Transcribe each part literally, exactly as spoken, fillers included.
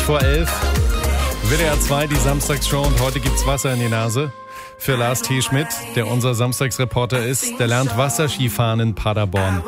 Vor elf, W D R zwei, die Samstagsshow, und heute gibt's Wasser in die Nase für Lars T. Schmidt, der unser Samstagsreporter ist. Der lernt Wasserskifahren in Paderborn.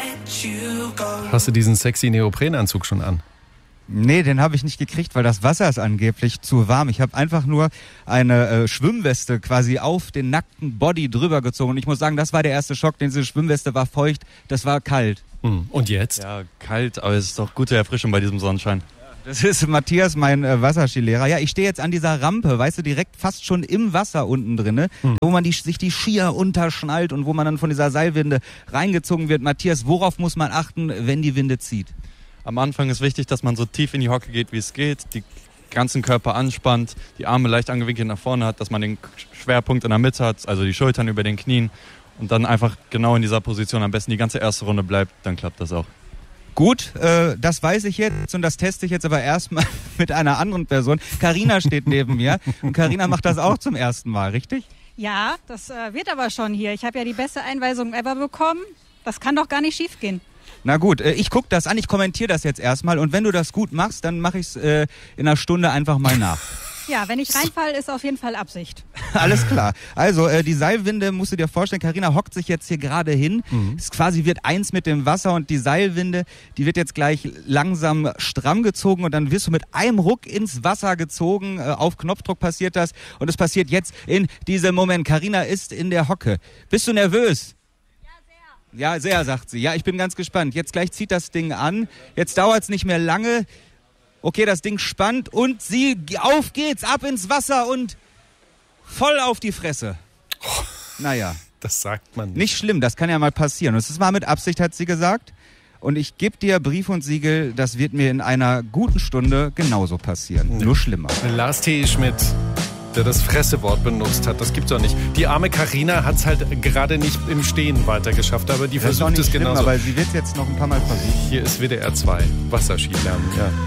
Hast du diesen sexy Neoprenanzug schon an? Nee, den habe ich nicht gekriegt, weil das Wasser ist angeblich zu warm. Ich habe einfach nur eine äh, Schwimmweste quasi auf den nackten Body drüber gezogen. Und ich muss sagen, das war der erste Schock, denn diese Schwimmweste war feucht, das war kalt. Hm. Und jetzt? Ja, kalt, aber es ist doch gute Erfrischung bei diesem Sonnenschein. Das ist Matthias, mein äh, Wasserskilehrer. Ja, ich stehe jetzt an dieser Rampe, weißt du, direkt fast schon im Wasser unten drin, hm. wo man die, sich die Skier unterschnallt und wo man dann von dieser Seilwinde reingezogen wird. Matthias, worauf muss man achten, wenn die Winde zieht? Am Anfang ist wichtig, dass man so tief in die Hocke geht, wie es geht, die ganzen Körper anspannt, die Arme leicht angewinkelt nach vorne hat, dass man den Schwerpunkt in der Mitte hat, also die Schultern über den Knien, und dann einfach genau in dieser Position am besten die ganze erste Runde bleibt, dann klappt das auch. Gut, äh, das weiß ich jetzt und das teste ich jetzt aber erstmal mit einer anderen Person. Carina steht neben mir und Carina macht das auch zum ersten Mal, richtig? Ja, das äh, wird aber schon hier. Ich habe ja die beste Einweisung ever bekommen. Das kann doch gar nicht schief gehen. Na gut, äh, ich gucke das an, ich kommentiere das jetzt erstmal und wenn du das gut machst, dann mache ich es äh, in einer Stunde einfach mal nach. Ja, wenn ich reinfalle, ist auf jeden Fall Absicht. Alles klar. Also äh, die Seilwinde, musst du dir vorstellen, Carina hockt sich jetzt hier gerade hin. Mhm. Es quasi wird eins mit dem Wasser und die Seilwinde, die wird jetzt gleich langsam stramm gezogen und dann wirst du mit einem Ruck ins Wasser gezogen. Äh, auf Knopfdruck passiert das und es passiert jetzt in diesem Moment. Carina ist in der Hocke. Bist du nervös? Ja, sehr, sagt sie. Ja, ich bin ganz gespannt. Jetzt gleich zieht das Ding an. Jetzt dauert es nicht mehr lange. Okay, das Ding spannt und sie, auf geht's, ab ins Wasser und voll auf die Fresse. Oh, naja. Das sagt man nicht. Nicht schlimm, das kann ja mal passieren. Und das ist mal mit Absicht, hat sie gesagt. Und ich gebe dir Brief und Siegel, das wird mir in einer guten Stunde genauso passieren. Nee. Nur schlimmer. Lars T. Schmidt, der das Fressewort benutzt hat. Das gibt's doch nicht. Die arme Carina hat's halt gerade nicht im Stehen weitergeschafft, aber die das versucht es genauso. Aber sie wird jetzt noch ein paar Mal versuchen. Hier ist W D R zwei, Wasserski lernen. Ja.